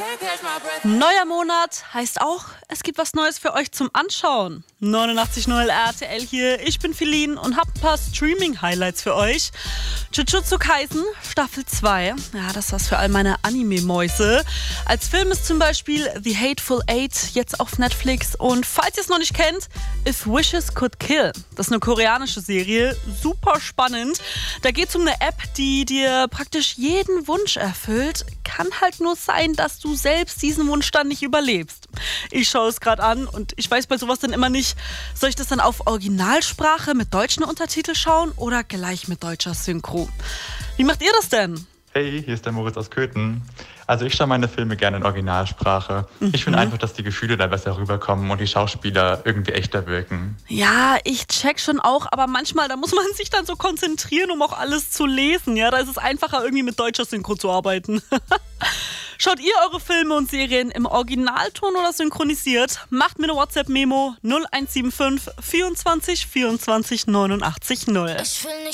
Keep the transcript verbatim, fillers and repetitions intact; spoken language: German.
Neuer Monat heißt auch, es gibt was Neues für euch zum Anschauen. neunundachtzig Komma null R T L hier, ich bin Feline und hab ein paar Streaming-Highlights für euch. Jujutsu Kaisen, Staffel zwei, ja, das war's für all meine Anime-Mäuse. Als Film ist zum Beispiel The Hateful Eight jetzt auf Netflix. Und falls ihr es noch nicht kennt, If Wishes Could Kill. Das ist eine koreanische Serie, super spannend. Da geht's um eine App, die dir praktisch jeden Wunsch erfüllt. Kann halt nur sein, dass du selbst diesen Wunsch dann nicht überlebst. Ich schaue es gerade an und ich weiß bei sowas dann immer nicht, soll ich das dann auf Originalsprache mit deutschen Untertitel schauen oder gleich mit deutscher Synchro? Wie macht ihr das denn? Hey, hier ist der Moritz aus Köthen. Also ich schaue meine Filme gerne in Originalsprache. Mhm. Ich finde einfach, dass die Gefühle da besser rüberkommen und die Schauspieler irgendwie echter wirken. Ja, ich check schon auch, aber manchmal, da muss man sich dann so konzentrieren, um auch alles zu lesen. Ja, da ist es einfacher, irgendwie mit deutscher Synchro zu arbeiten. Schaut ihr eure Filme und Serien im Originalton oder synchronisiert? Macht mir eine WhatsApp-Memo null eins sieben fünf vierundzwanzig vierundzwanzig neunundachtzig null.